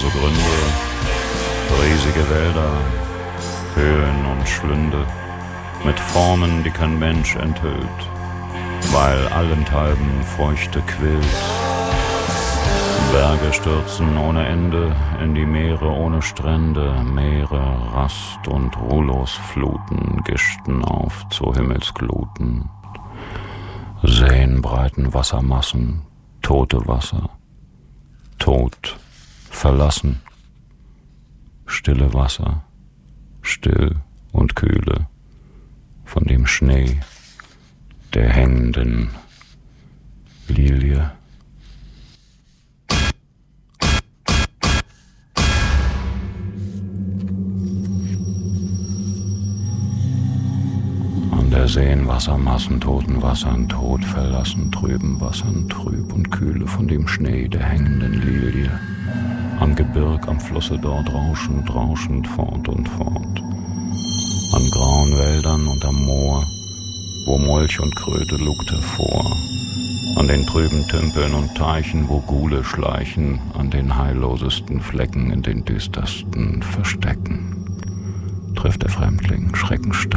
endlose Gründe, riesige Wälder, Höhen und Schlünde, mit Formen, die kein Mensch enthüllt, weil allenthalben Feuchte quillt. Berge stürzen ohne Ende in die Meere ohne Strände, Meere, Rast und ruhlos Fluten gischten auf zu Himmelsgluten. Seen breiten Wassermassen, tote Wasser, tot, verlassen, stille Wasser, still und kühle, von dem Schnee, der hängenden Lilie. Der Seen Wassermassen, toten Wassern, tot verlassen, trüben Wassern, trüb und kühle von dem Schnee der hängenden Lilie. Am Gebirg, am Flusse dort rauschend, rauschend fort und fort. An grauen Wäldern und am Moor, wo Molch und Kröte lugt hervor. An den trüben Tümpeln und Teichen, wo Gule schleichen, an den heillosesten Flecken, in den düstersten Verstecken. Trifft der Fremdling schreckenstarr.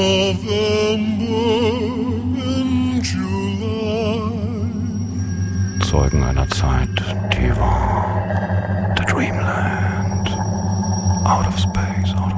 Zeugen einer Zeit, die war. The Dreamland. Out of space, out of